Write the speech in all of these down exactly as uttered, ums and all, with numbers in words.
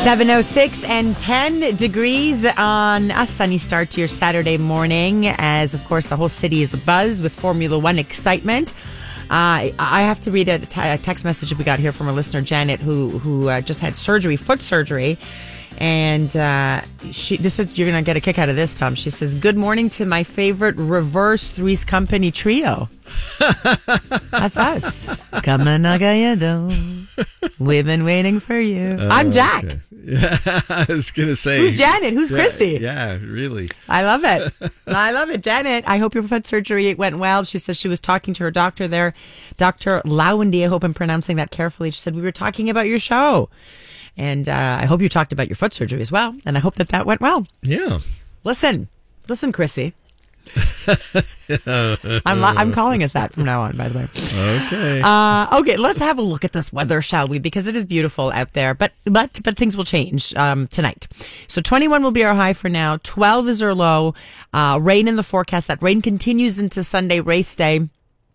seven oh six and ten degrees on a sunny start to your Saturday morning, as of course the whole city is abuzz with Formula One excitement. Uh, I have to read a, t- a text message we got here from a listener, Janet, who who uh, just had surgery, foot surgery. And uh, she, this is you're going to get a kick out of this, Tom. She says, "Good morning to my favorite reverse Three's Company trio." That's us. Come on, Nagayado. We've been waiting for you. Uh, I'm Jack. Okay. Yeah, I was going to say. Who's Janet? Who's Ja- Chrissy? Yeah, really. I love it. I love it. Janet, I hope your foot surgery went well. She says she was talking to her doctor there, Doctor Lawendy. I hope I'm pronouncing that carefully. She said, we were talking about your show. And uh, I hope you talked about your foot surgery as well. And I hope that that went well. Yeah. Listen. Listen, Chrissy. I'm li- I'm calling us that from now on, by the way. Okay. Uh, okay, let's have a look at this weather, shall we? Because it is beautiful out there, but but but things will change um, tonight. So twenty-one will be our high for now. twelve is our low. Uh, rain in the forecast. That rain continues into Sunday race day.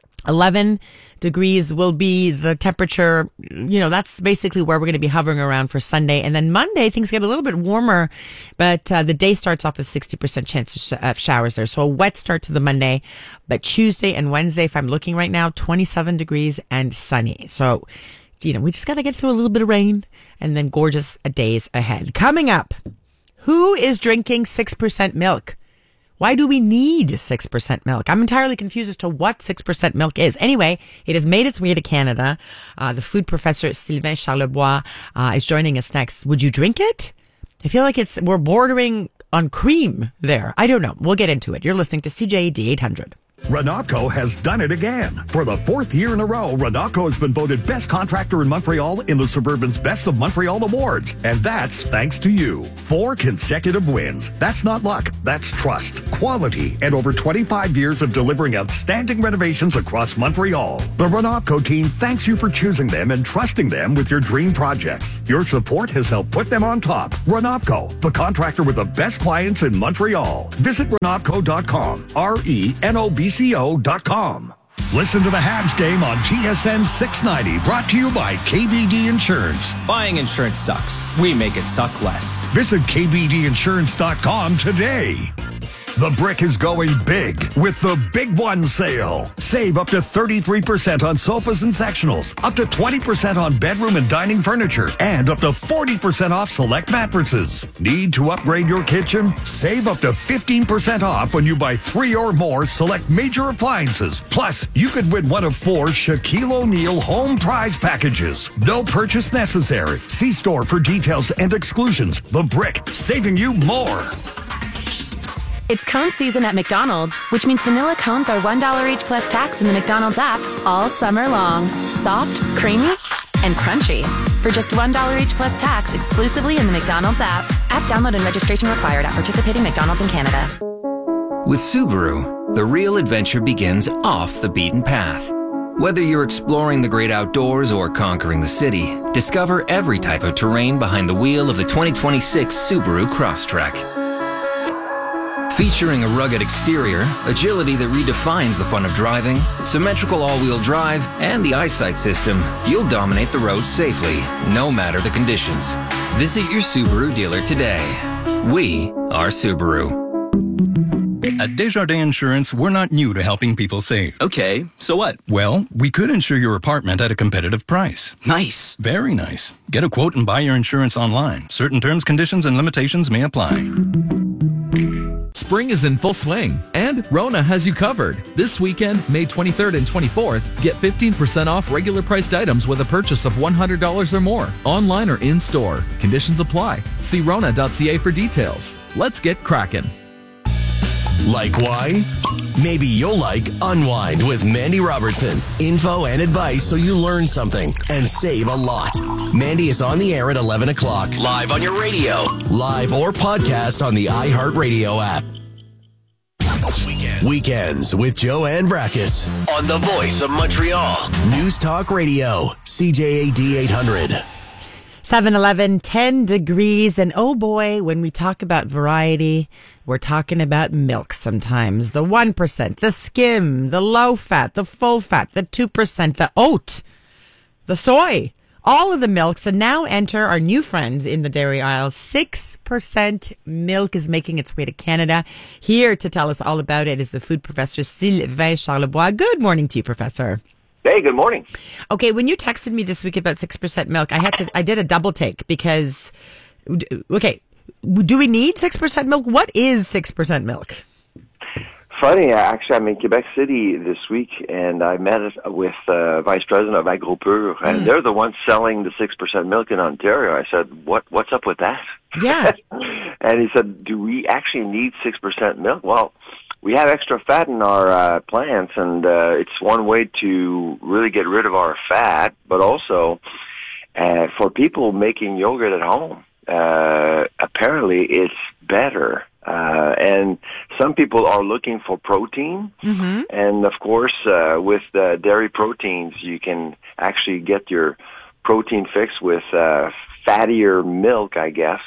eleven degrees will be the temperature. You know, that's basically where we're going to be hovering around for Sunday. And then Monday, things get a little bit warmer, but uh, the day starts off with sixty percent chance of showers there. So a wet start to the Monday. But Tuesday and Wednesday, if I'm looking right now, twenty-seven degrees and sunny. So, you know, we just got to get through a little bit of rain and then gorgeous days ahead. Coming up, who is drinking six percent milk? Why do we need six percent milk? I'm entirely confused as to what six percent milk is. Anyway, it has made its way to Canada. Uh, the food professor, Sylvain Charlebois, uh, is joining us next. Would you drink it? I feel like it's we're bordering on cream there. I don't know. We'll get into it. You're listening to C J A D eight hundred. Renatco has done it again. For the fourth year in a row, Renatco has been voted best contractor in Montreal in the Suburban's Best of Montreal Awards. And that's thanks to you. Four consecutive wins. That's not luck. That's trust, quality, and over twenty-five years of delivering outstanding renovations across Montreal. The Renatco team thanks you for choosing them and trusting them with your dream projects. Your support has helped put them on top. Renatco, the contractor with the best clients in Montreal. Visit renatco dot com. R E N O V C O dot com. Listen to the Habs game on T S N six ninety, brought to you by K B D Insurance. Buying insurance sucks. We make it suck less. Visit K B D insurance dot com today. The Brick is going big with the Big One sale. Save up to thirty-three percent on sofas and sectionals, up to twenty percent on bedroom and dining furniture, and up to forty percent off select mattresses. Need to upgrade your kitchen? Save up to fifteen percent off when you buy three or more select major appliances. Plus, you could win one of four Shaquille O'Neal home prize packages. No purchase necessary. See store for details and exclusions. The Brick, saving you more. It's cone season at McDonald's, which means vanilla cones are one dollar each plus tax in the McDonald's app all summer long. Soft, creamy, and crunchy. For just one dollar each plus tax exclusively in the McDonald's app. App download and registration required at participating McDonald's in Canada. With Subaru, the real adventure begins off the beaten path. Whether you're exploring the great outdoors or conquering the city, discover every type of terrain behind the wheel of the twenty twenty-six Subaru Crosstrek. Featuring a rugged exterior, agility that redefines the fun of driving, symmetrical all-wheel drive, and the eyesight system, you'll dominate the road safely, no matter the conditions. Visit your Subaru dealer today. We are Subaru. At Desjardins Insurance, we're not new to helping people save. Okay, so what? Well, we could insure your apartment at a competitive price. Nice. Very nice. Get a quote and buy your insurance online. Certain terms, conditions, and limitations may apply. Spring is in full swing, and Rona has you covered. This weekend, May twenty-third and twenty-fourth, get fifteen percent off regular priced items with a purchase of one hundred dollars or more, online or in-store. Conditions apply. See rona dot c a for details. Let's get cracking. Like why? Maybe you'll like Unwind with Mandy Robertson. Info and advice so you learn something and save a lot. Mandy is on the air at eleven o'clock. Live on your radio. Live or podcast on the iHeartRadio app. Weekends with Joanne Brakis on the Voice of Montreal. News Talk Radio. C J A D eight hundred. seven eleven, ten degrees. And oh boy, when we talk about variety, we're talking about milk sometimes. The one percent, the skim, the low fat, the full fat, the two percent, the oat, the soy. all of the milks. And now enter our new friend in the dairy aisle. six percent milk is making its way to Canada. Here to tell us all about it is the food professor, Sylvain Charlebois. Good morning to you, Professor. Hey, good morning. Okay, when you texted me this week about six percent milk, I had to, I did a double take because, okay, do we need six percent milk? What is six percent milk? Funny, actually, I'm in Quebec City this week, and I met with uh, Vice President of AgroPure, and mm. they're the ones selling the six percent milk in Ontario. I said, "What? What's up with that?" Yeah. And he said, "Do we actually need six percent milk?" Well, we have extra fat in our uh, plants, and uh, it's one way to really get rid of our fat, but also uh, for people making yogurt at home, uh, apparently it's better. Uh, and some people are looking for protein, mm-hmm. and of course, uh, with uh, dairy proteins, you can actually get your protein fix with uh, fattier milk, I guess.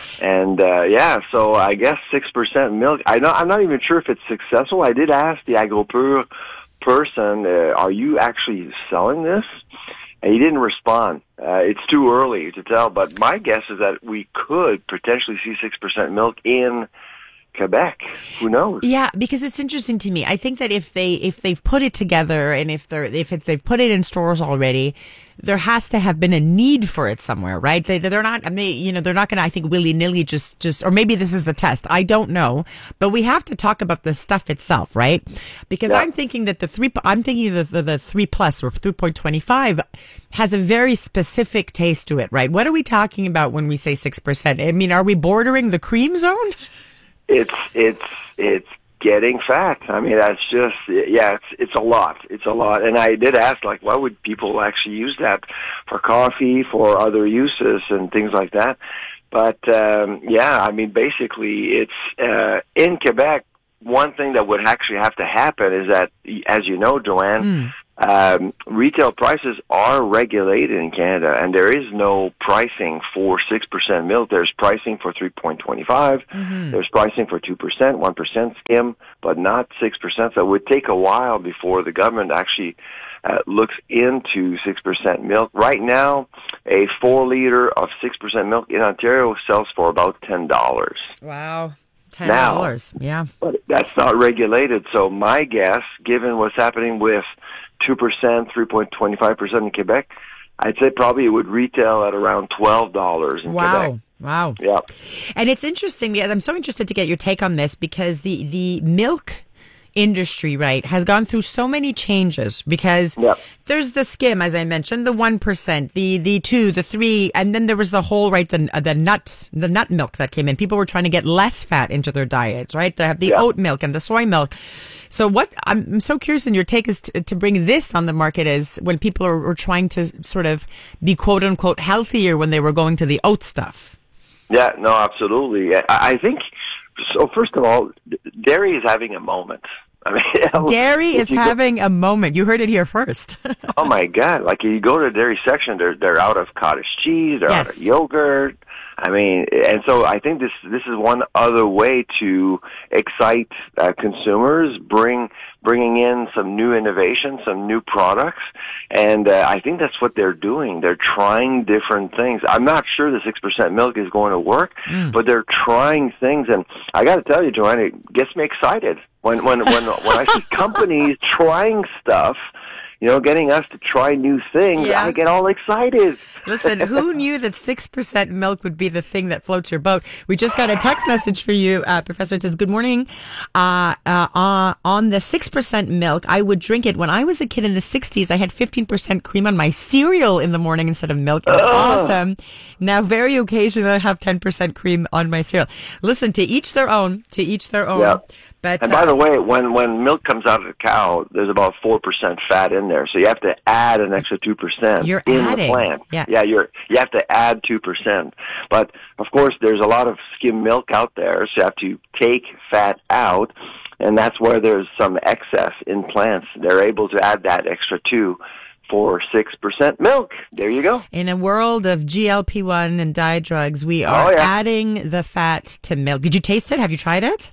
And uh, yeah, so I guess six percent milk. I know I'm not even sure if it's successful. I did ask the AgroPure person, uh, "Are you actually selling this?" And he didn't respond. Uh, it's too early to tell, but my guess is that we could potentially see six percent milk in Quebec. Who knows? Yeah, because it's interesting to me. I think that if they if they've put it together and if they're if it, they've put it in stores already, there has to have been a need for it somewhere, right? They they're not. I mean, you know, they're not going to. I think willy nilly just just or maybe this is the test. I don't know, but we have to talk about the stuff itself, right? Because yeah. I'm thinking that the three. I'm thinking that the, the three plus or three point twenty five has a very specific taste to it, right? What are we talking about when we say six percent? I mean, are we bordering the cream zone? It's it's it's getting fat. I mean, that's just yeah. It's it's a lot. It's a lot. And I did ask, like, why would people actually use that for coffee, for other uses, and things like that? But um, yeah, I mean, basically, it's uh, in Quebec. One thing that would actually have to happen is that, as you know, Joanne. Mm. Um, retail prices are regulated in Canada, and there is no pricing for six percent milk. There's pricing for three point two five. Mm-hmm. There's pricing for two percent, one percent skim, but not six percent. So it would take a while before the government actually uh, looks into six percent milk. Right now, a four liter of six percent milk in Ontario sells for about ten dollars. Wow. ten dollars, now, yeah. But that's not regulated. So my guess, given what's happening with two percent, three point two five percent in Quebec, I'd say probably it would retail at around twelve dollars in wow. Quebec. Wow. Yeah. And it's interesting. Yeah, I'm so interested to get your take on this because the, the milk industry, right, has gone through so many changes because yep. there's the skim, as I mentioned, the one percent, the the two, the three, and then there was the whole, right, the the nut, the nut milk that came in. People were trying to get less fat into their diets, right? They have the yep. oat milk and the soy milk. So what I'm so curious in your take is to, to bring this on the market is when people are, are trying to sort of be quote unquote healthier when they were going to the oat stuff. Yeah, no, absolutely. I, I think, so first of all, dairy is having a moment. I mean, dairy is having go, a moment. You heard it here first. Oh my God! Like you go to the dairy section, they're they're out of cottage cheese, they're yes. out of yogurt. I mean, and so I think this this is one other way to excite uh, consumers, bring bringing in some new innovation, some new products, and uh, I think that's what they're doing. They're trying different things. I'm not sure the six percent milk is going to work, mm. but they're trying things, and I got to tell you, Joanna, it gets me excited when when when when I see companies trying stuff. You know, getting us to try new things, yeah. I get all excited. Listen, who knew that six percent milk would be the thing that floats your boat? We just got a text message for you, uh, Professor. It says, good morning. Uh, uh, uh, on the six percent milk, I would drink it. When I was a kid in the sixties, I had fifteen percent cream on my cereal in the morning instead of milk. It was uh. awesome. Now, very occasionally, I have ten percent cream on my cereal. Listen, to each their own, to each their own. Yeah. But, and uh, by the way, when, when milk comes out of the cow, there's about four percent fat in there. So you have to add an extra two percent you're in adding. the plant. Yeah, yeah you're, you have to add two percent. But, of course, there's a lot of skim milk out there, so you have to take fat out, and that's where there's some excess in plants. They're able to add that extra two for six percent milk. There you go. In a world of G L P one and diet drugs, we are oh, yeah. adding the fat to milk. Did you taste it? Have you tried it?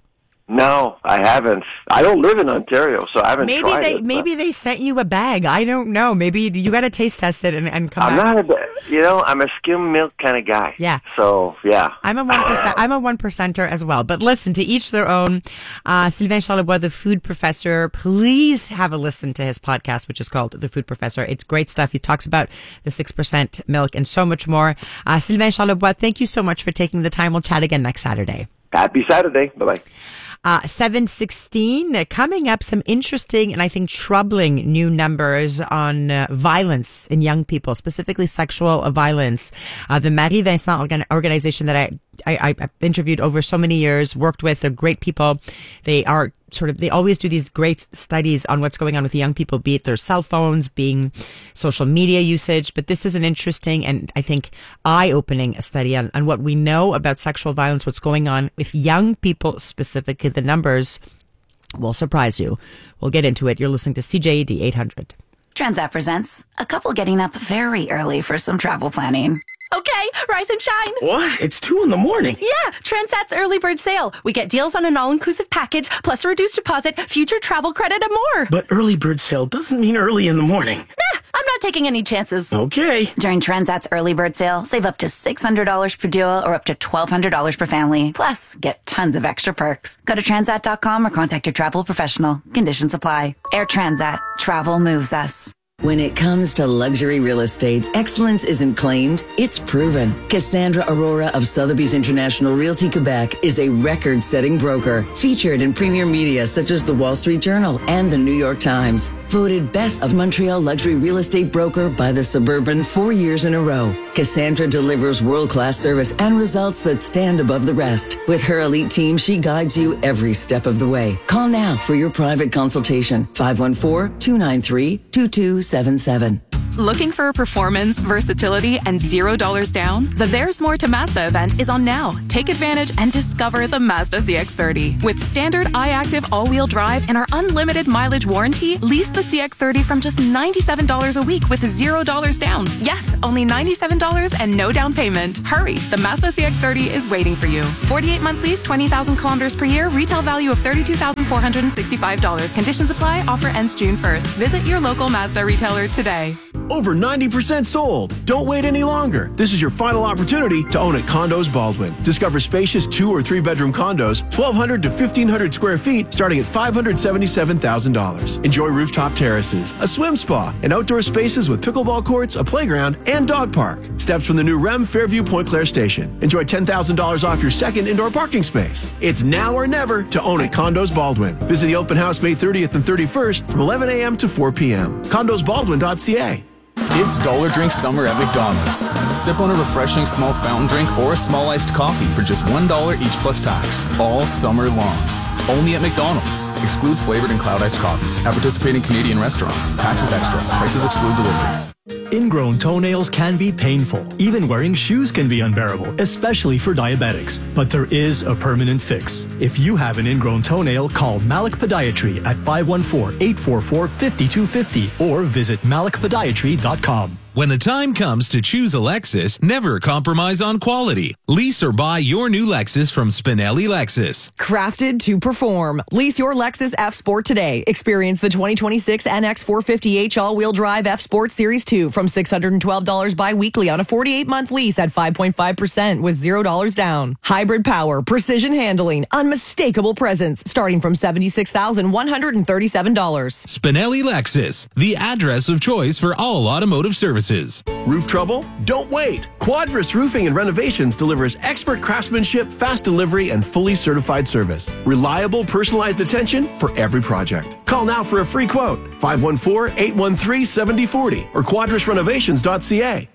No, I haven't. I don't live in Ontario, so I haven't Maybe tried they it. maybe they sent you a bag. I don't know. Maybe you got to taste test it and, and come I'm back. not a, you know, I'm a skim milk kind of guy. Yeah. So, yeah. I'm a one percent. I'm a one percenter as well. But listen, to each their own. Uh, Sylvain Charlebois, the food professor. Please have a listen to his podcast, which is called The Food Professor. It's great stuff. He talks about the six percent milk and so much more. Uh, Sylvain Charlebois, thank you so much for taking the time. We'll chat again next Saturday. Happy Saturday. Bye bye. Uh, seven sixteen, uh, coming up, some interesting and I think troubling new numbers on uh, violence in young people, specifically sexual uh, violence. Uh, the Marie Vincent organ- organization that I, I, I've interviewed over so many years, worked with, they're great people. They are sort of, they always do these great studies on what's going on with the young people, be it their cell phones, being social media usage. But this is an interesting and I think eye-opening study on, on what we know about sexual violence, what's going on with young people specifically. The numbers will surprise you. We'll get into it. You're listening to C J A D eight hundred. Transat presents a couple getting up very early for some travel planning. Okay, rise and shine. What? It's two in the morning. Yeah, Transat's early bird sale. We get deals on an all-inclusive package, plus a reduced deposit, future travel credit, and more. But early bird sale doesn't mean early in the morning. Nah, I'm not taking any chances. Okay. During Transat's early bird sale, save up to six hundred dollars per duo or up to twelve hundred dollars per family. Plus, get tons of extra perks. Go to transat dot com or contact your travel professional. Conditions apply. Air Transat. Travel moves us. When it comes to luxury real estate, excellence isn't claimed, it's proven. Cassandra Aurora of Sotheby's International Realty Quebec is a record-setting broker, featured in premier media such as the Wall Street Journal and the New York Times. Voted Best of Montreal Luxury Real Estate Broker by the Suburban four years in a row. Cassandra delivers world-class service and results that stand above the rest. With her elite team, she guides you every step of the way. Call now for your private consultation. five one four, two nine three, two two seven seven. Looking for performance, versatility, and zero dollars down? The There's More to Mazda event is on now. Take advantage and discover the Mazda C X thirty. With standard iActive all-wheel drive and our unlimited mileage warranty, lease the C X thirty from just ninety-seven dollars a week with zero dollars down. Yes, only ninety-seven dollars and no down payment. Hurry, the Mazda C X thirty is waiting for you. forty-eight month lease, twenty thousand kilometers per year, retail value of thirty-two thousand four hundred sixty-five dollars. Conditions apply, offer ends June first. Visit your local Mazda retailer today. Over ninety percent sold. Don't wait any longer. This is your final opportunity to own at Condos Baldwin. Discover spacious two or three bedroom condos, twelve hundred to fifteen hundred square feet, starting at five hundred seventy-seven thousand dollars. Enjoy rooftop terraces, a swim spa, and outdoor spaces with pickleball courts, a playground, and dog park. Steps from the new R E M Fairview Point Claire station. Enjoy ten thousand dollars off your second indoor parking space. It's now or never to own at Condos Baldwin. Visit the open house May thirtieth and thirty-first from eleven a.m. to four p.m. condos baldwin dot c a. It's Dollar Drink Summer at McDonald's. Sip on a refreshing small fountain drink or a small iced coffee for just one dollar each plus tax, all summer long. Only at McDonald's. Excludes flavored and cloud iced coffees. At participating Canadian restaurants. Taxes extra. Prices exclude delivery. Ingrown toenails can be painful. Even wearing shoes can be unbearable, especially for diabetics. But there is a permanent fix. If you have an ingrown toenail, call Malik Podiatry at five one four, eight four four, five two five zero or visit malik podiatry dot com. When the time comes to choose a Lexus, never compromise on quality. Lease or buy your new Lexus from Spinelli Lexus. Crafted to perform. Lease your Lexus F Sport today. Experience the twenty twenty-six N X four fifty H all-wheel drive F Sport Series two from six hundred twelve dollars bi-weekly on a forty-eight month lease at five point five percent with zero dollars down. Hybrid power, precision handling, unmistakable presence starting from seventy-six thousand one hundred thirty-seven dollars. Spinelli Lexus, the address of choice for all automotive services. Roof trouble? Don't wait. Quadris Roofing and Renovations delivers expert craftsmanship, fast delivery, and fully certified service. Reliable, personalized attention for every project. Call now for a free quote. five one four, eight one three, seven zero four zero or quadris renovations dot c a.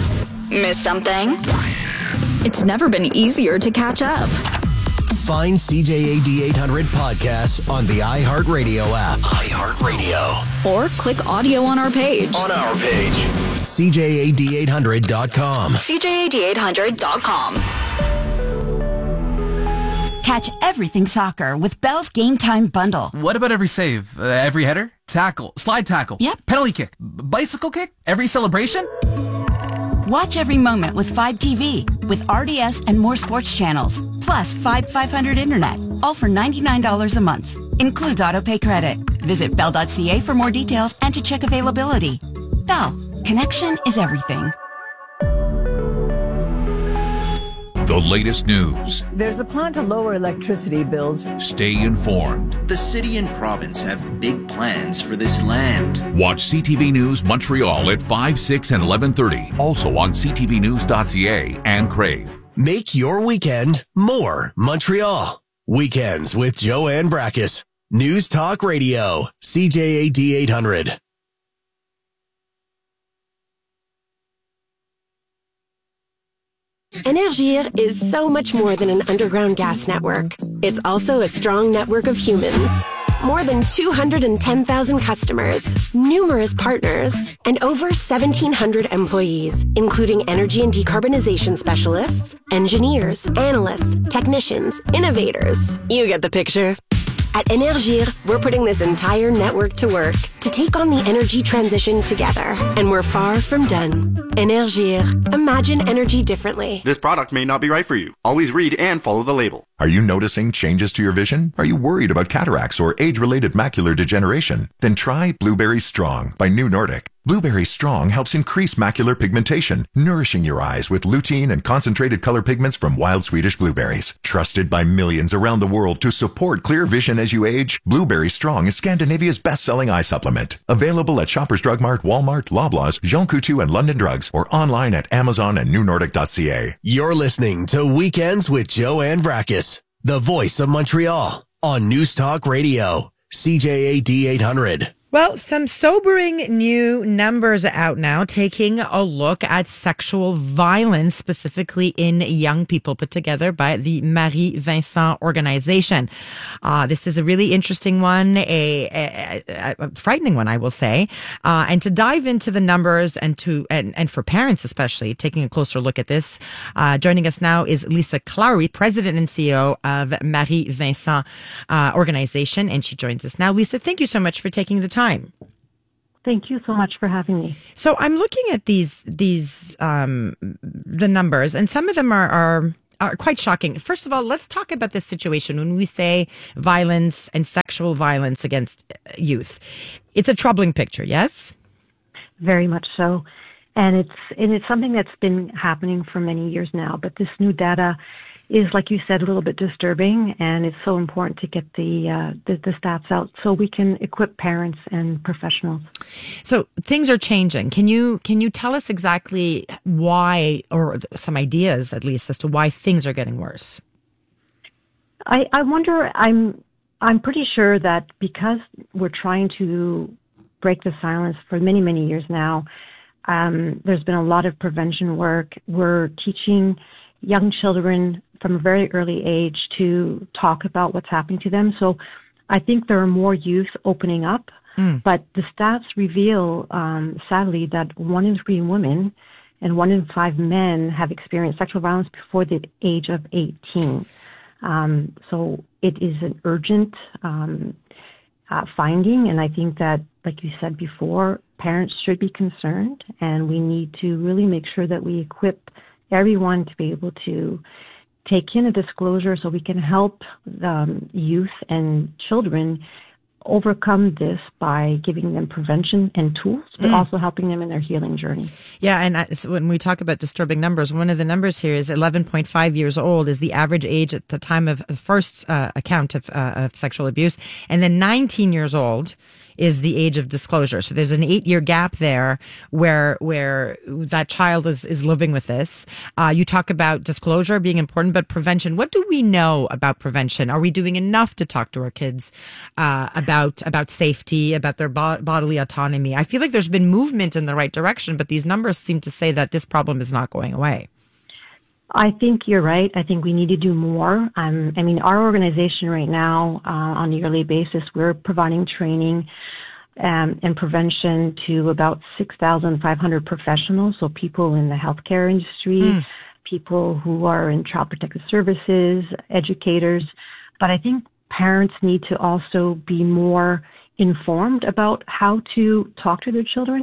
Miss something? It's never been easier to catch up. Find C J A D eight hundred podcasts on the iHeartRadio app. iHeartRadio. Or click audio on our page. On our page. C J A D eight hundred dot com. C J A D eight hundred dot com. Catch everything soccer with Bell's Game Time Bundle. What about every save? Uh, every header? Tackle? Slide tackle? Yep. Penalty kick? B- bicycle kick? Every celebration? Watch every moment with five T V, with R D S and more sports channels, plus five five hundred internet. all for ninety-nine dollars a month. Includes autopay credit. Visit bell dot c a for more details and to check availability. Bell, connection is everything. The latest news. There's a plan to lower electricity bills. Stay informed. The city and province have big plans for this land. Watch C T V News Montreal at five, six, and eleven thirty. Also on c t v news dot c a and Crave. Make your weekend more Montreal. Weekends with Joanne Brackus. News Talk Radio. C J A D eight hundred. Énergir is so much more than an underground gas network. It's also a strong network of humans. More than two hundred ten thousand customers, numerous partners, and over seventeen hundred employees, including energy and decarbonization specialists, engineers, analysts, technicians, innovators. You get the picture. At Énergir, we're putting this entire network to work to take on the energy transition together. And we're far from done. Énergir. Imagine energy differently. This product may not be right for you. Always read and follow the label. Are you noticing changes to your vision? Are you worried about cataracts or age-related macular degeneration? Then try Blueberry Strong by New Nordic. Blueberry Strong helps increase macular pigmentation, nourishing your eyes with lutein and concentrated color pigments from wild Swedish blueberries. Trusted by millions around the world to support clear vision as you age, Blueberry Strong is Scandinavia's best-selling eye supplement. Available at Shoppers Drug Mart, Walmart, Loblaws, Jean Coutu, and London Drugs, or online at Amazon and new nordic dot c a. You're listening to Weekends with Joanne Brackus, the voice of Montreal, on News Talk Radio, C J A D eight hundred. Well, some sobering new numbers out now taking a look at sexual violence, specifically in young people, put together by the Marie Vincent organization. Uh, this is a really interesting one, a, a, a, a frightening one, I will say. Uh, and to dive into the numbers and to and, and for parents especially, taking a closer look at this, uh, joining us now is Lisa Clowry, President and C E O of Marie Vincent uh, organization, and she joins us now. Lisa, thank you so much for taking the time. Time. Thank you so much for having me. So I'm looking at these these um, the numbers, and some of them are, are are quite shocking. First of all, let's talk about this situation when we say violence and sexual violence against youth. It's a troubling picture, yes? Very much so, and it's and it's something that's been happening for many years now. But this new data is, like you said, a little bit disturbing, and it's so important to get the, uh, the the stats out so we can equip parents and professionals. So things are changing. Can you can you tell us exactly why, or some ideas at least, as to why things are getting worse? I, I wonder. I'm I'm pretty sure that because we're trying to break the silence for many many years now, um, there's been a lot of prevention work. We're teaching young children from a very early age to talk about what's happening to them. So I think there are more youth opening up, mm. but the stats reveal, um, sadly, that one in three women and one in five men have experienced sexual violence before the age of eighteen. Um, so it is an urgent um, uh, finding, and I think that, like you said before, parents should be concerned, and we need to really make sure that we equip everyone to be able to take in a disclosure so we can help um, youth and children overcome this by giving them prevention and tools, but mm. also helping them in their healing journey. Yeah, and I, so when we talk about disturbing numbers, one of the numbers here is eleven point five years old is the average age at the time of the first uh, account of, uh, of sexual abuse, and then nineteen years old is the age of disclosure. So there's an eight-year gap there where where that child is, is living with this. Uh, you talk about disclosure being important, but prevention. What do we know about prevention? Are we doing enough to talk to our kids uh, about about safety, about their bo- bodily autonomy? I feel like there's been movement in the right direction, but these numbers seem to say that this problem is not going away. I think you're right. I think we need to do more. Um, I mean, our organization right now, uh, on a yearly basis, we're providing training um, and prevention to about six thousand five hundred professionals, so people in the healthcare industry, mm. people who are in child protective services, educators. But I think parents need to also be more informed about how to talk to their children.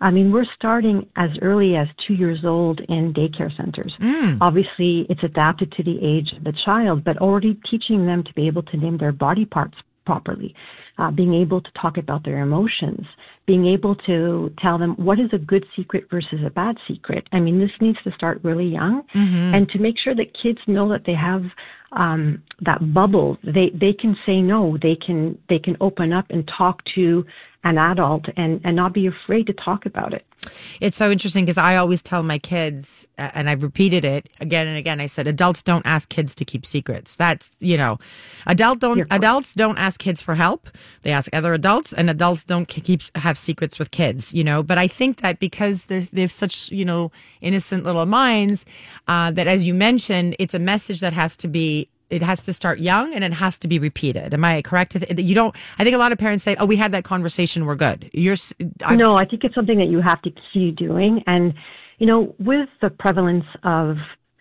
I mean, we're starting as early as two years old in daycare centers. Mm. Obviously, it's adapted to the age of the child, but already teaching them to be able to name their body parts properly, uh, being able to talk about their emotions, being able to tell them what is a good secret versus a bad secret. I mean, this needs to start really young, mm-hmm. and to make sure that kids know that they have um, that bubble. They they can say no. They can they can open up and talk to an adult and, and not be afraid to talk about it. It's so interesting because I always tell my kids, uh, and I've repeated it again and again. I said, adults don't ask kids to keep secrets. That's, you know, adult don't adults don't ask kids for help. They ask other adults, and adults don't keep have secrets with kids, you know. But I think that because they're, they have such, you know, innocent little minds, uh, that as you mentioned, it's a message that has to be, it has to start young and it has to be repeated. Am I correct? You don't, I think a lot of parents say, oh, we had that conversation, we're good. You're, I'm, no, I think it's something that you have to keep doing. And, you know, with the prevalence of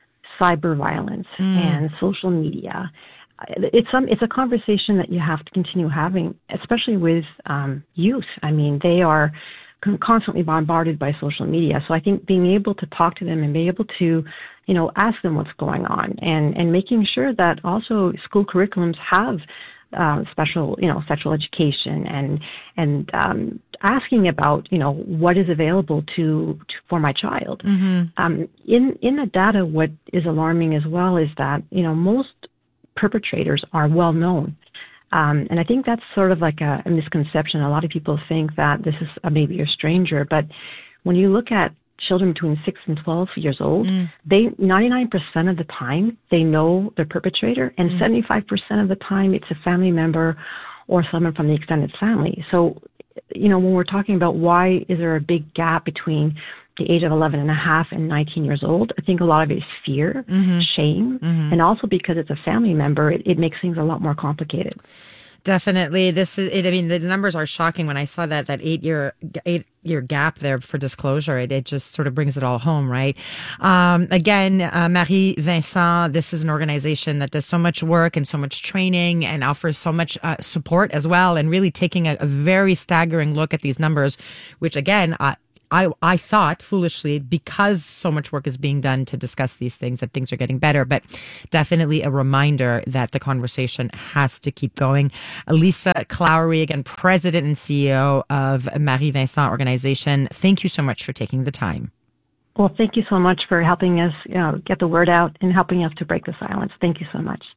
cyber violence mm. and social media, it's some, it's a conversation that you have to continue having, especially with um, youth. I mean, they are constantly bombarded by social media. So I think being able to talk to them and be able to, you know, ask them what's going on, and, and making sure that also school curriculums have uh, special, you know, sexual education, and and um, asking about, you know, what is available to, to for my child. Mm-hmm. Um, in in the data, what is alarming as well is that, you know, most perpetrators are well known. Um, and I think that's sort of like a, a misconception. A lot of people think that this is a, maybe a stranger, but when you look at children between six and twelve years old, mm. they ninety-nine percent of the time they know their perpetrator, and mm. seventy-five percent of the time it's a family member or someone from the extended family. So, you know, when we're talking about why is there a big gap between the age of eleven and a half and nineteen years old, I think a lot of it is fear, mm-hmm. shame, mm-hmm. and also because it's a family member, it, it makes things a lot more complicated. Definitely. This is it. I mean, the numbers are shocking. When I saw that, that eight year, eight year gap there for disclosure, it, it just sort of brings it all home, right? Um, again, uh, Marie Vincent, this is an organization that does so much work and so much training and offers so much uh, support as well, and really taking a, a very staggering look at these numbers, which again, uh, I, I thought foolishly, because so much work is being done to discuss these things, that things are getting better, but definitely a reminder that the conversation has to keep going. Lisa Clowry, again, President and C E O of Marie Vincent Organization, thank you so much for taking the time. Well, thank you so much for helping us, you know, get the word out and helping us to break the silence. Thank you so much.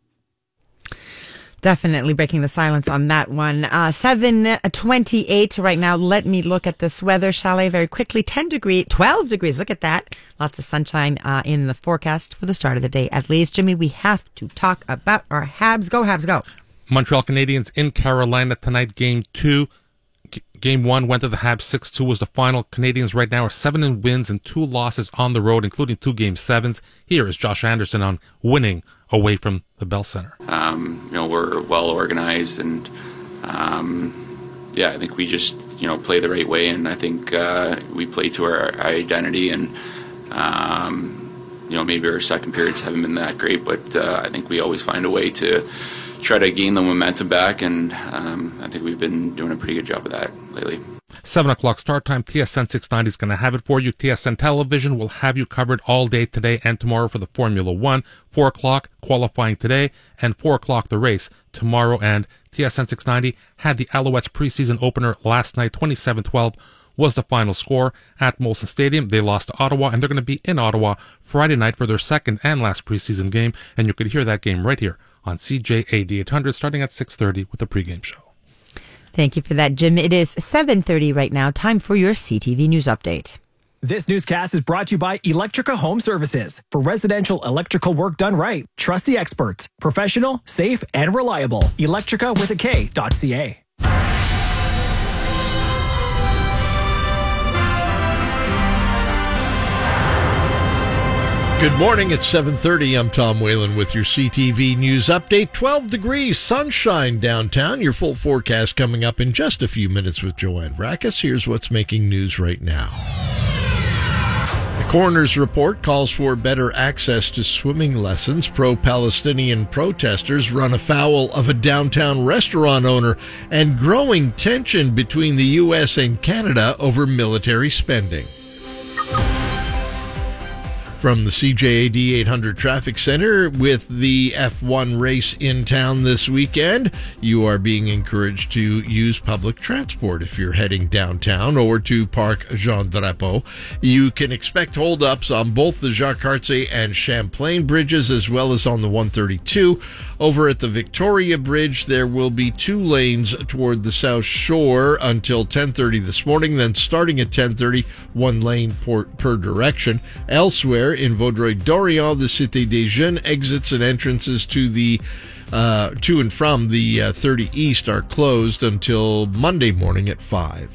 Definitely breaking the silence on that one. Uh, seven twenty-eight right now. Let me look at this weather, shall I, very quickly. ten degrees, twelve degrees. Look at that. Lots of sunshine uh, in the forecast for the start of the day, at least. Jimmy, we have to talk about our Habs. Go, Habs, go. Montreal Canadiens in Carolina tonight, game two. G- game one went to the Habs. six two was the final. Canadiens right now are seven wins and two losses on the road, including two game sevens. Here is Josh Anderson on winning away from the Bell Center. Um, you know, we're well organized, and um, yeah, I think we just, you know, play the right way, and I think uh, we play to our identity, and um, you know, maybe our second periods haven't been that great, but uh, I think we always find a way to try to gain the momentum back, and um, I think we've been doing a pretty good job of that lately. seven o'clock start time. T S N six ninety is going to have it for you. T S N Television will have you covered all day today and tomorrow for the Formula One. four o'clock qualifying today, and four o'clock the race tomorrow. And T S N six ninety had the Alouettes preseason opener last night. twenty-seven twelve was the final score at Molson Stadium. They lost to Ottawa, and they're going to be in Ottawa Friday night for their second and last preseason game. And you could hear that game right here on C J A D eight hundred starting at six thirty with the pregame show. Thank you for that, Jim. It is seven thirty right now. Time for your C T V News Update. This newscast is brought to you by Electrica Home Services. For residential electrical work done right, trust the experts. Professional, safe, and reliable. Electrica with a K dot C A. Good morning, it's seven thirty. I'm Tom Whalen with your C T V News Update. twelve degrees, sunshine downtown. Your full forecast coming up in just a few minutes with Joanne Vrackus. Here's what's making news right now. Coroner's report calls for better access to swimming lessons. Pro-Palestinian protesters run afoul of a downtown restaurant owner, and growing tension between the U S and Canada over military spending. From the C J A D eight hundred Traffic Center, with the F one race in town this weekend, you are being encouraged to use public transport if you're heading downtown or to Parc Jean Drapeau. You can expect holdups on both the Jacques Cartier and Champlain bridges, as well as on the one thirty-two. Over at the Victoria Bridge, there will be two lanes toward the South Shore until ten thirty this morning. Then starting at ten thirty, one lane per, per direction. Elsewhere in Vaudreuil-Dorion, the Cité des Jeunes, exits and entrances to the uh, to and from the uh, thirty East are closed until Monday morning at five.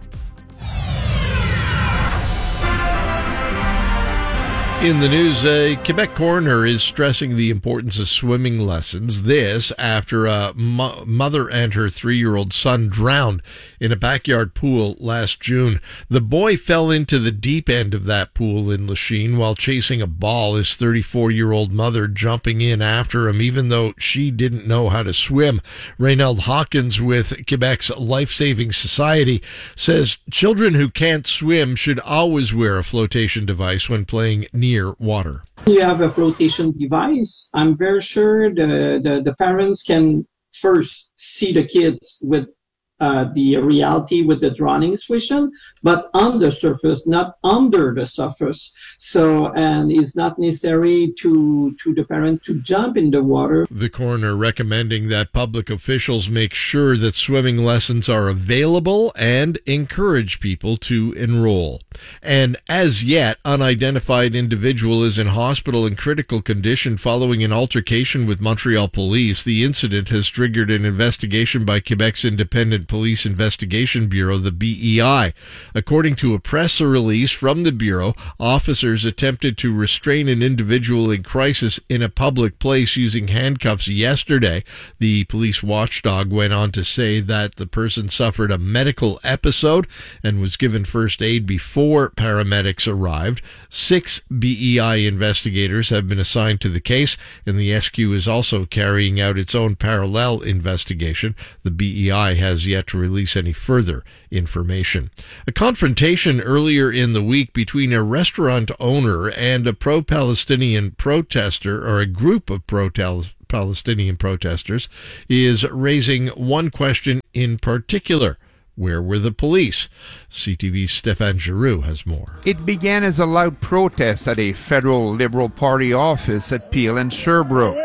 In the news, a Quebec coroner is stressing the importance of swimming lessons. This after a mo- mother and her three-year-old son drowned in a backyard pool last June. The boy fell into the deep end of that pool in Lachine while chasing a ball, his thirty-four-year-old mother jumping in after him, even though she didn't know how to swim. Reynald Hawkins with Quebec's Life Saving Society says children who can't swim should always wear a flotation device when playing near Near water. You have a flotation device. I'm very sure the, the, the parents can first see the kids with uh, the reality with the drowning situation, but on the surface, not under the surface. So, and it's not necessary to, to the parent to jump in the water. The coroner recommending that public officials make sure that swimming lessons are available and encourage people to enroll. An as yet unidentified individual is in hospital in critical condition following an altercation with Montreal police. The incident has triggered an investigation by Quebec's Independent Police Investigation Bureau, the B E I. According to a press release from the Bureau, officers attempted to restrain an individual in crisis in a public place using handcuffs yesterday. The police watchdog went on to say that the person suffered a medical episode and was given first aid before paramedics arrived. Six B E I investigators have been assigned to the case, and the S Q is also carrying out its own parallel investigation. The B E I has yet to release any further information. A confrontation earlier in the week between a restaurant owner and a pro-Palestinian protester, or a group of pro-Palestinian protesters, is raising one question in particular. Where were the police? C T V's Stéphane Giroux has more. It began as a loud protest at a federal Liberal Party office at Peel and Sherbrooke,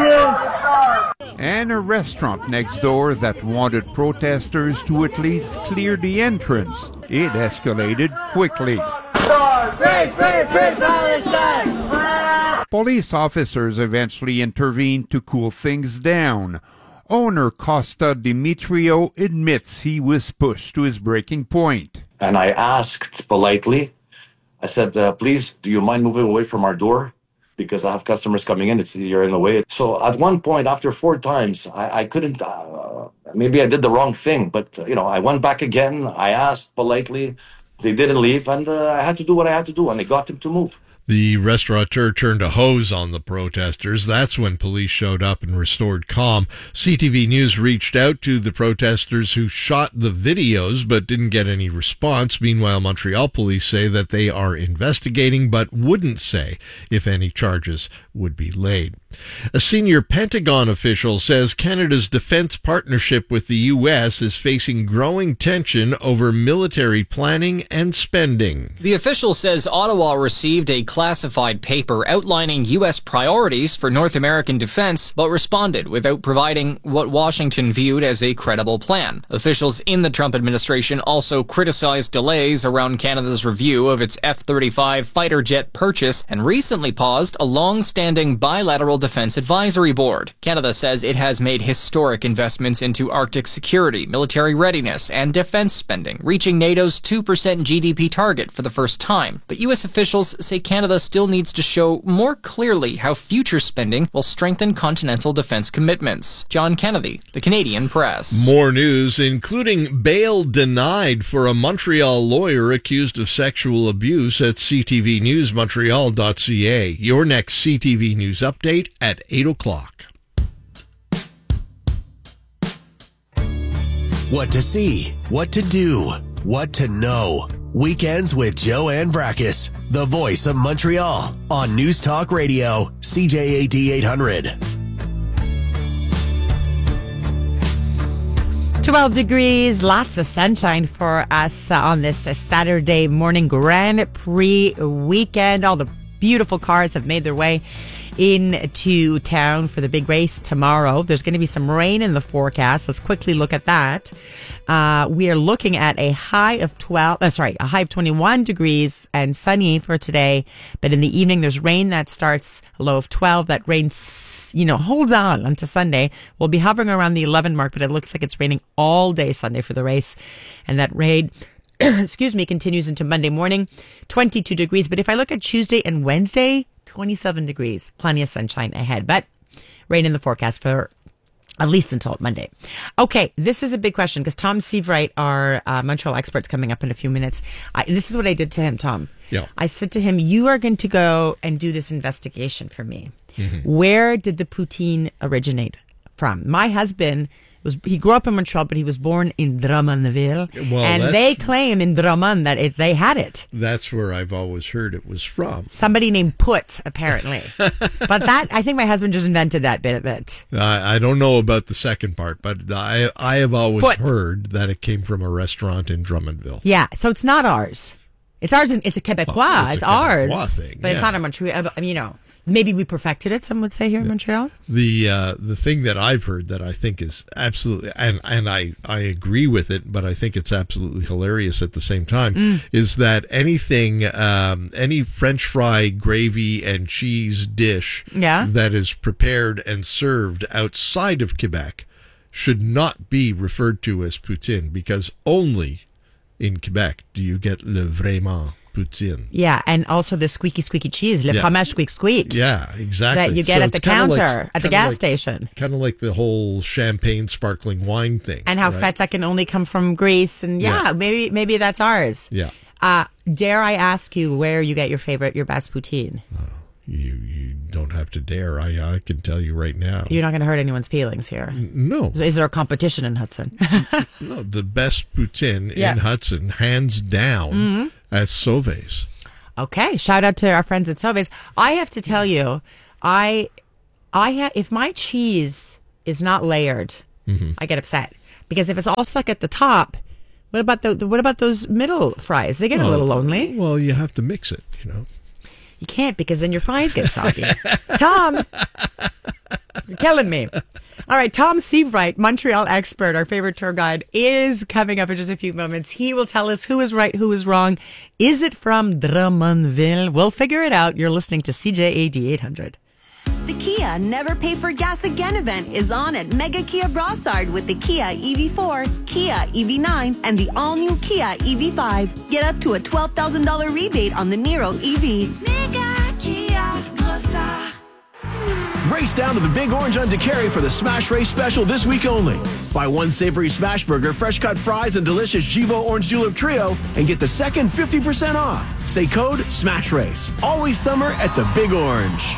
and a restaurant next door that wanted protesters to at least clear the entrance. It escalated quickly. Free, free, free Palestine! Police officers eventually intervened to cool things down. Owner Costa Dimitrio admits he was pushed to his breaking point. And I asked politely, I said, uh, please, do you mind moving away from our door? Because I have customers coming in, it's, you're in the way. So at one point, after four times, I, I couldn't, uh, maybe I did the wrong thing, but, uh, you know, I went back again, I asked politely, they didn't leave, and uh, I had to do what I had to do, and they got him to move. The restaurateur turned a hose on the protesters. That's when police showed up and restored calm. C T V News reached out to the protesters who shot the videos but didn't get any response. Meanwhile, Montreal police say that they are investigating but wouldn't say if any charges would be laid. A senior Pentagon official says Canada's defense partnership with the U S is facing growing tension over military planning and spending. The official says Ottawa received a classified paper outlining U S priorities for North American defense, but responded without providing what Washington viewed as a credible plan. Officials in the Trump administration also criticized delays around Canada's review of its F thirty-five fighter jet purchase and recently paused a long-standing bilateral Defense Advisory Board. Canada says it has made historic investments into Arctic security, military readiness, and defense spending, reaching NATO's two percent G D P target for the first time. But U S officials say Canada still needs to show more clearly how future spending will strengthen continental defense commitments. John Kennedy, The Canadian Press. More news, including bail denied for a Montreal lawyer accused of sexual abuse at c t v news montreal dot c a. Your next C T V News update at eight o'clock. What to see, what to do, what to know. Weekends with Joanne Brackus, the voice of Montreal, on News Talk Radio, C J A D eight hundred. twelve degrees, lots of sunshine for us uh, on this uh, Saturday morning Grand Prix weekend. All the beautiful cars have made their way into town for the big race tomorrow. There's going to be some rain in the forecast. Let's quickly look at that. Uh, we are looking at a high of twelve, uh, sorry, a high of twenty-one degrees and sunny for today. But in the evening, there's rain that starts a low of twelve. That rain, you know, holds on until Sunday. We'll be hovering around the eleven mark, but it looks like it's raining all day Sunday for the race. And that rain, excuse me, continues into Monday morning, twenty-two degrees. But if I look at Tuesday and Wednesday, twenty-seven degrees, plenty of sunshine ahead, but rain in the forecast for at least until Monday. Okay, this is a big question because Tom Seavright, our uh, Montreal expert's coming up in a few minutes. I, this is what I did to him, Tom. Yeah. I said to him, you are going to go and do this investigation for me. Mm-hmm. Where did the poutine originate from? My husband was, he grew up in Montreal, but he was born in Drummondville. Well, and they claim in Drummond that it, they had it. That's where I've always heard it was from. Somebody named Put, apparently. But that, I think my husband just invented that bit of it. I, I don't know about the second part, but I I have always Put. heard that it came from a restaurant in Drummondville. Yeah, so it's not ours. It's ours. In, it's a Quebecois. Oh, it's it's a ours. Quebecois thing, but yeah. it's not a Montreal. I mean, you know. Maybe we perfected it, some would say, here in Montreal. The uh, the thing that I've heard that I think is absolutely, and, and I, I agree with it, but I think it's absolutely hilarious at the same time, mm. is that anything, um, any French fry, gravy, and cheese dish yeah. that is prepared and served outside of Quebec should not be referred to as poutine, because only in Quebec do you get le vraiment poutine. Yeah, and also the squeaky, squeaky cheese, le yeah. fromage squeak, squeak. Yeah, exactly. That you get so at the counter, like, at the gas like, station. Kind of like the whole champagne sparkling wine thing. And how right? feta can only come from Greece. And yeah, yeah. maybe maybe that's ours. Yeah. Uh, dare I ask you where you get your favorite, your best poutine? Oh, you you don't have to dare. I I can tell you right now. You're not going to hurt anyone's feelings here. No. Is, is there a competition in Hudson? No, the best poutine yeah. in Hudson, hands down, mm-hmm. at Sauve's. Okay, shout out to our friends at Sauve's. I have to tell you, I, I ha- if my cheese is not layered, mm-hmm. I get upset because if it's all stuck at the top, what about the, the what about those middle fries? They get well, a little lonely. Well, you have to mix it, you know. You can't because then your fries get soggy. Tom, you're killing me. All right, Tom Seavright, Montreal expert, our favorite tour guide, is coming up in just a few moments. He will tell us who is right, who is wrong. Is it from Drummondville? We'll figure it out. You're listening to C J A D eight hundred. The Kia Never Pay for Gas Again event is on at Mega Kia Brossard with the Kia E V four, Kia E V nine, and the all-new Kia E V five. Get up to a twelve thousand dollars rebate on the Niro E V. Mega Kia Brossard. Race down to the Big Orange on DeCary for the Smash Race special this week only. Buy one savory smash burger, fresh cut fries, and delicious Jibo Orange Julep Trio, and get the second fifty percent off. Say code SMASH RACE. Always summer at the Big Orange.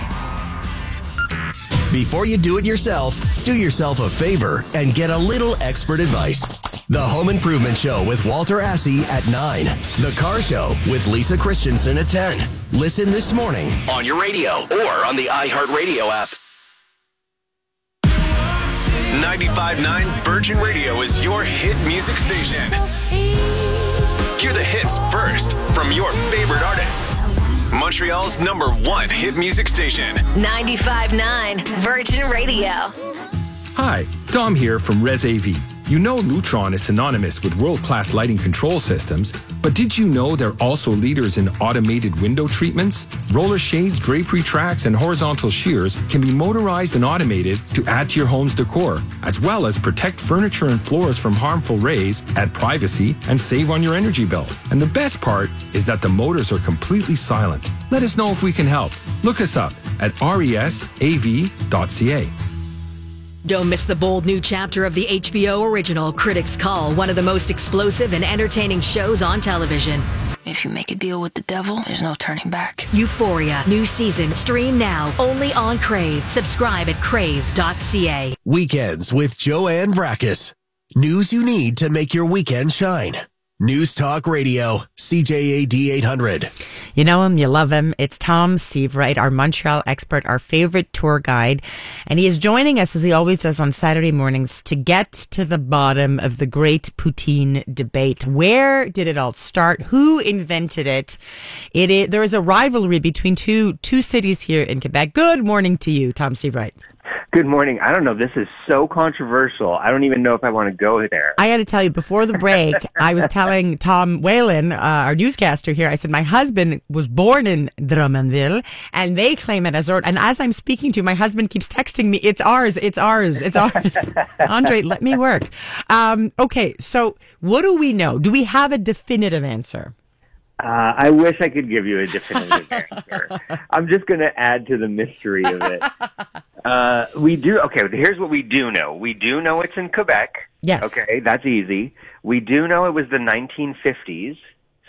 Before you do it yourself, do yourself a favor and get a little expert advice. The Home Improvement Show with Walter Assey at nine. The Car Show with Lisa Christensen at ten. Listen this morning on your radio or on the iHeartRadio app. ninety-five point nine Virgin Radio is your hit music station. Hear the hits first from your favorite artists. Montreal's number one hit music station. ninety-five point nine Virgin Radio. Hi, Dom here from Res A V. You know Lutron is synonymous with world-class lighting control systems, but did you know they're also leaders in automated window treatments? Roller shades, drapery tracks, and horizontal shears can be motorized and automated to add to your home's decor, as well as protect furniture and floors from harmful rays, add privacy, and save on your energy bill. And the best part is that the motors are completely silent. Let us know if we can help. Look us up at resav dot c a. Don't miss the bold new chapter of the H B O original Critics' Call, one of the most explosive and entertaining shows on television. If you make a deal with the devil, there's no turning back. Euphoria, new season, stream now, only on Crave. Subscribe at crave dot c a. Weekends with Joanne Brackus. News you need to make your weekend shine. News Talk Radio, C J A D eight hundred. You know him, you love him. It's Tom Seavright, our Montreal expert, our favorite tour guide. And he is joining us, as he always does on Saturday mornings, to get to the bottom of the great poutine debate. Where did it all start? Who invented it? It is, there is a rivalry between two two cities here in Quebec. Good morning to you, Tom Seavright. Good morning. I don't know. This is so controversial. I don't even know if I want to go there. I got to tell you, before the break, I was telling Tom Whalen, uh, our newscaster here, I said, my husband was born in Drummondville, and they claim it as ours. And as I'm speaking to you, my husband keeps texting me, it's ours, it's ours, it's ours. Andre, let me work. Um, okay, so what do we know? Do we have a definitive answer? Uh, I wish I could give you a definitive answer. I'm just going to add to the mystery of it. Uh, we do, okay, here's what we do know. We do know it's in Quebec. Yes. Okay, that's easy. We do know it was the nineteen fifties.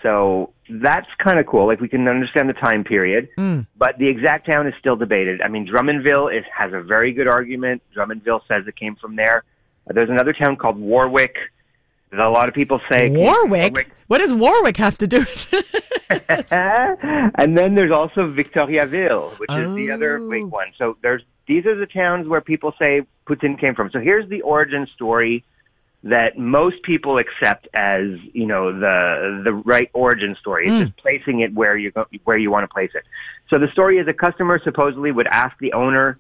So that's kind of cool. Like, we can understand the time period. Mm. But the exact town is still debated. I mean, Drummondville is, has a very good argument. Drummondville says it came from there. Uh, there's another town called Warwick. A lot of people say Warwick? Warwick. What does Warwick have to do with it? And then there's also Victoriaville, which oh. is the other big one. So there's these are the towns where people say poutine came from. So here's the origin story that most people accept as, you know, the the right origin story. It's Mm. just placing it where you go, where you want to place it. So the story is a customer supposedly would ask the owner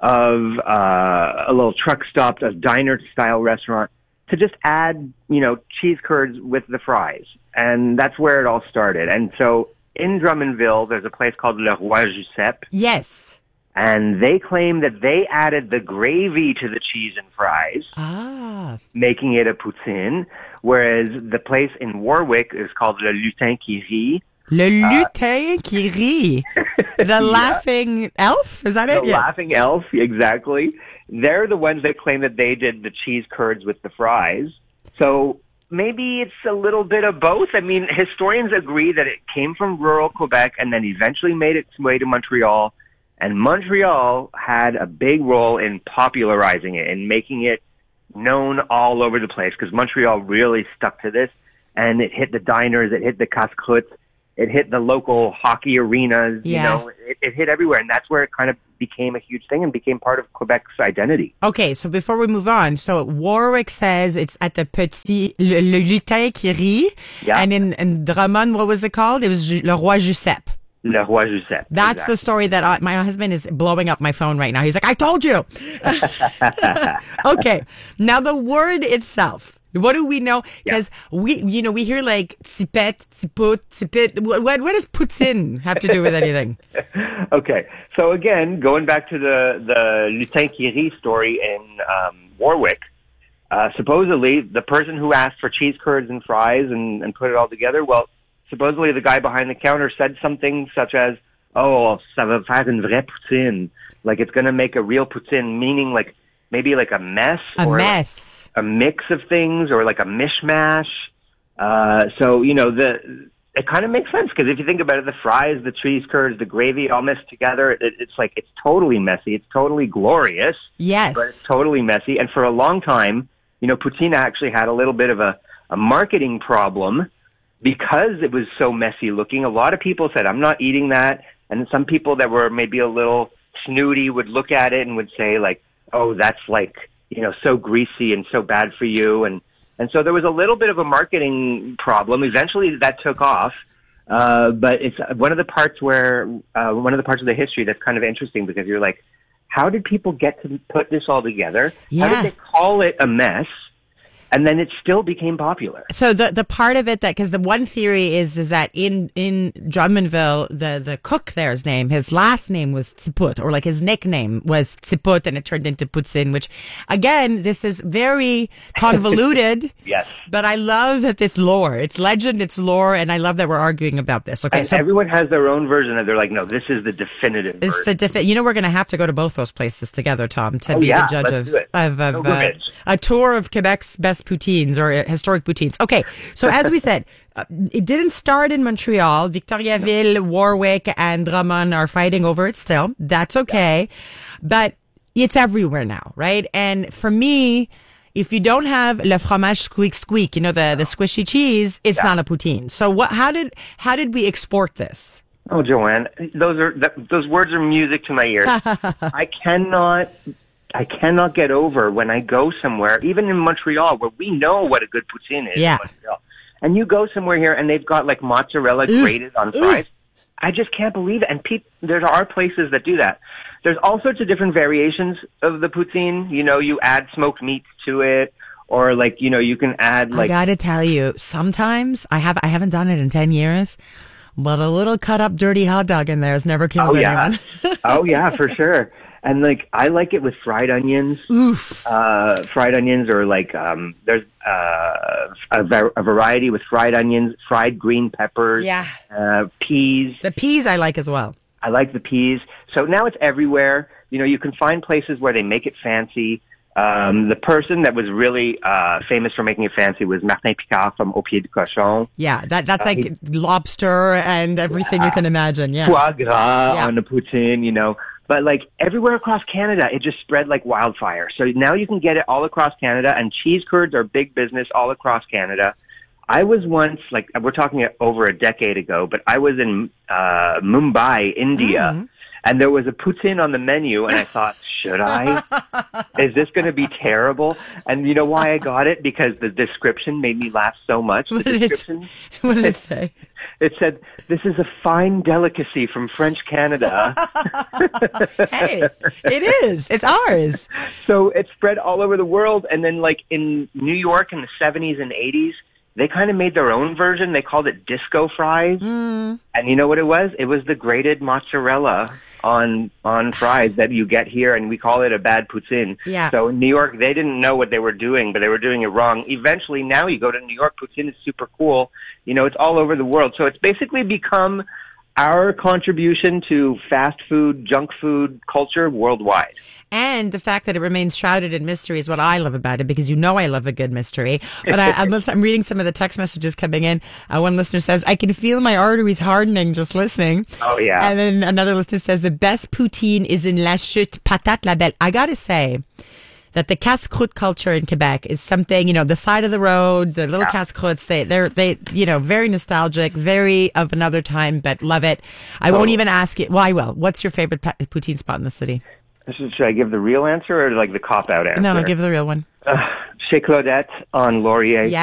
of uh, a little truck stop, a diner-style restaurant, to just add, you know, cheese curds with the fries. And that's where it all started. And so in Drummondville, there's a place called Le Roi Giuseppe. Yes. And they claim that they added the gravy to the cheese and fries, ah. making it a poutine, whereas the place in Warwick is called Le Lutin qui rit. Le Lutin uh, qui rit. The yeah. laughing elf? Is that the it? The yes. laughing elf, exactly. They're the ones that claim that they did the cheese curds with the fries. So maybe it's a little bit of both. I mean, historians agree that it came from rural Quebec and then eventually made its way to Montreal. And Montreal had a big role in popularizing it and making it known all over the place, because Montreal really stuck to this. And it hit the diners, it hit the casse-croûtes, it hit the local hockey arenas, yeah. you know, it, it hit everywhere. And that's where it kind of became a huge thing and became part of Quebec's identity. Okay, so before we move on, so Warwick says it's at the Petit, Le, le Lutin qui rit. Yeah. And in, in Drummond, what was it called? It was Le Roi Giuseppe. Le Roi Giuseppe. That's exactly. the story that I, my husband is blowing up my phone right now. He's like, I told you. Okay. Now the word itself. What do we know? Because yeah. we, you know, we hear like tipet, tiput, tipit. What, what, what does poutine have to do with anything? Okay. So again, going back to the, the Lutin qui rit story in um, Warwick, uh, supposedly the person who asked for cheese curds and fries and, and put it all together, well, supposedly the guy behind the counter said something such as, oh, ça va faire une vraie poutine. Like, it's going to make a real poutine, meaning like maybe like a mess. A or mess. Like a mix of things, or like a mishmash. Uh, so, you know, the it kind of makes sense, because if you think about it, the fries, the cheese curds, the gravy all mixed together, it, it's like, it's totally messy. It's totally glorious. Yes. But it's totally messy. And for a long time, you know, poutine actually had a little bit of a, a marketing problem, because it was so messy looking. A lot of people said, I'm not eating that. And some people that were maybe a little snooty would look at it and would say, like, oh, that's like, you know, so greasy and so bad for you. And, and so there was a little bit of a marketing problem. Eventually that took off. Uh, but it's one of the parts where, uh, one of the parts of the history that's kind of interesting, because you're like, how did people get to put this all together? Yeah. How did they call it a mess? And then it still became popular. So the the part of it that, because the one theory is is that in in Drummondville, the the cook there's name, his last name was Tsiput, or like his nickname was Tsiput, and it turned into Poutine. Which, again, this is very convoluted. Yes. But I love that it's lore, it's legend, it's lore, and I love that we're arguing about this. Okay, and so everyone has their own version, and they're like, no, this is the definitive. it's version. the defi- you know we're going to have to go to both those places together, Tom, to Oh, be yeah, the judge let's of do it. of, of uh, Pilgrimage. a tour of Quebec's best poutines, or uh, historic poutines. Okay, so as we said, uh, it didn't start in Montreal. Victoriaville, Warwick, and Drummond are fighting over it still. That's okay, but it's everywhere now, right? And for me, if you don't have le fromage squeak squeak, you know, the the squishy cheese, it's Yeah. not a poutine. So what? How did how did we export this? Oh, Joanne, those are th- those words are music to my ears. I cannot, I cannot get over when I go somewhere, even in Montreal, where we know what a good poutine is. Yeah. In Montreal, and you go somewhere here, and they've got like mozzarella Ooh. grated on fries. I just can't believe it. And pe- there are places that do that. There's all sorts of different variations of the poutine. You know, you add smoked meats to it, or like you know, you can add like. I gotta tell you, sometimes I have I haven't done it in ten years. But a little cut up dirty hot dog in there has never killed Oh yeah, anyone. oh yeah, for sure. And like I like it with fried onions. Oof. Uh, fried onions, or like um, there's uh, a, var- a variety with fried onions, fried green peppers, Yeah. uh, peas. The peas I like as well. I like the peas. So now it's everywhere. You know, you can find places where they make it fancy. Um, the person that was really uh, famous for making it fancy was Martin Picard from Au Pied du Cochon. Yeah, that that's Uh, like he- lobster and everything you can imagine. Yeah. Foie gras Yeah. on the poutine, you know. But like everywhere across Canada, it just spread like wildfire. So now you can get it all across Canada, and cheese curds are big business all across Canada. I was once, like, we're talking over a decade ago, but I was in uh, Mumbai, India, Mm. and there was a poutine on the menu, and I thought, should I? Is this going to be terrible? And you know why I got it? Because the description made me laugh so much. The What did it- description, What did it say? it said, this is a fine delicacy from French Canada. Hey, it is. It's ours. So it spread all over the world. And then like in New York in the seventies and eighties, they kind of made their own version. They called it disco fries. Mm. And you know what it was? It was the grated mozzarella on on fries that you get here, and we call it a bad poutine. Yeah. So in New York, they didn't know what they were doing, but they were doing it wrong. Eventually, now you go to New York, poutine is super cool. You know, it's all over the world. So it's basically become our contribution to fast food, junk food culture worldwide. And the fact that it remains shrouded in mystery is what I love about it, because you know I love a good mystery. But I, I'm, I'm reading some of the text messages coming in. Uh, one listener says, I can feel my arteries hardening just listening. Oh, yeah. And then another listener says, the best poutine is in La Chute, Patate La Belle. I got to say that the casse-croûte culture in Quebec is something, you know, the side of the road, the little Yeah. casse-croûtes, they, they're, they, you know, very nostalgic, very of another time, but love it. I won't Oh. even ask you, well, I will. What's your favorite pa- poutine spot in the city? Should I give the real answer or like the cop-out answer? No, no, give the real one. Uh, Chez Claudette on Laurier. Yeah.